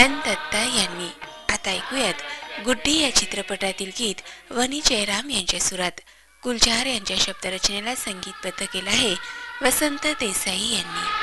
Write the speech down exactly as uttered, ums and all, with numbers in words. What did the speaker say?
N Datta यांनी. आता ऐकूयात गुड्डी या चित्रपटातील गीत वनी जयराम यांच्या सुरात. गुलजार यांच्या शब्दरचनेला संगीतबद्ध केलं आहे वसंत देसाई यांनी.